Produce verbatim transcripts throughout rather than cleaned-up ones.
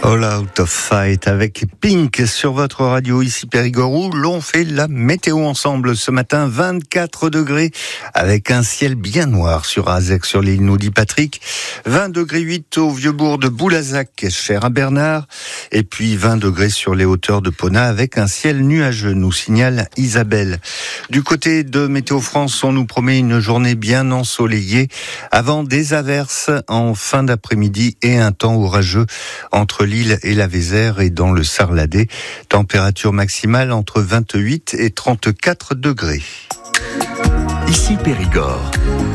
All Out of Fight avec Pink sur votre radio ici Périgord où l'on fait la météo ensemble ce matin. Vingt-quatre degrés avec un ciel bien noir sur Azec sur l'île, nous dit Patrick. vingt degrés huit au Vieux-Bourg de Boulazac, cher à Bernard. Et puis vingt degrés sur les hauteurs de Pona avec un ciel nuageux, nous signale Isabelle. Du côté de Météo France, on nous promet une journée bien ensoleillée avant des averses en fin d'après-midi et un temps orageux entre l'île et la Vézère et dans le Sarladais. Température maximale entre vingt-huit et trente-quatre degrés. Ici Périgord.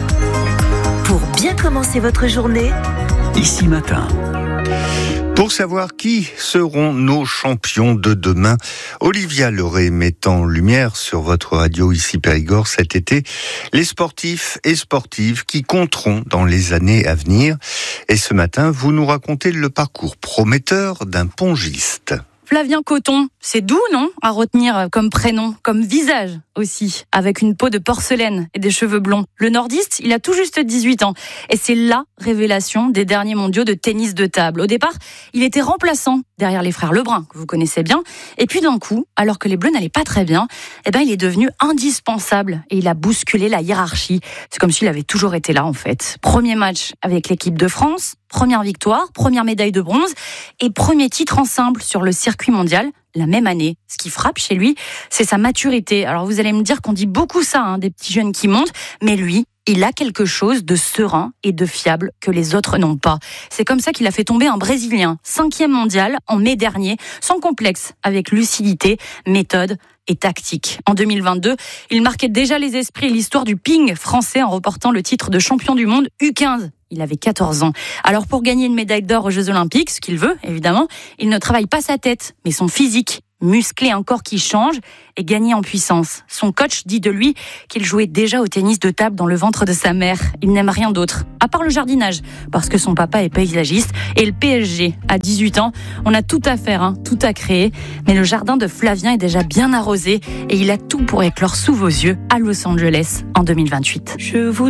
Pour bien commencer votre journée, Ici Matin. Pour savoir qui seront nos champions de demain, Olivia Leray met en lumière sur votre radio ici Périgord cet été les sportifs et sportives qui compteront dans les années à venir. Et ce matin, vous nous racontez le parcours prometteur d'un pongiste. Flavien Coton, c'est doux, non, à retenir comme prénom, comme visage aussi, avec une peau de porcelaine et des cheveux blonds. Le nordiste, il a tout juste dix-huit ans et c'est la révélation des derniers mondiaux de tennis de table. Au départ, il était remplaçant derrière les frères Lebrun, que vous connaissez bien, et puis d'un coup, alors que les Bleus n'allaient pas très bien, eh ben, il est devenu indispensable et il a bousculé la hiérarchie. C'est comme s'il avait toujours été là, en fait. Premier match avec l'équipe de France, première victoire, première médaille de bronze et premier titre en simple sur le circuit mondial la même année. Ce qui frappe chez lui, c'est sa maturité. Alors vous allez me dire qu'on dit beaucoup ça, hein, des petits jeunes qui montent, mais lui, il a quelque chose de serein et de fiable que les autres n'ont pas. C'est comme ça qu'il a fait tomber un Brésilien, cinquième mondial en mai dernier, sans complexe, avec lucidité, méthode et tactique. En deux mille vingt-deux, il marquait déjà les esprits et l'histoire du ping français en remportant le titre de champion du monde U quinze. Il avait quatorze ans. Alors pour gagner une médaille d'or aux Jeux Olympiques, ce qu'il veut, évidemment, il ne travaille pas sa tête, mais son physique. Muscler un corps qui change et gagner en puissance. Son coach dit de lui qu'il jouait déjà au tennis de table dans le ventre de sa mère. Il n'aime rien d'autre, à part le jardinage, parce que son papa est paysagiste. Et le P S G, à dix-huit ans, on a tout à faire, hein, tout à créer. Mais le jardin de Flavien est déjà bien arrosé et il a tout pour éclore sous vos yeux à Los Angeles en deux mille vingt-huit. Je vous